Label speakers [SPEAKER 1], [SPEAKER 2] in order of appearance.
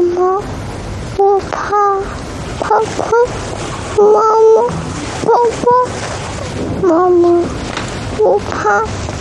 [SPEAKER 1] 妈，我怕，快快，妈妈，宝宝，妈妈，我怕。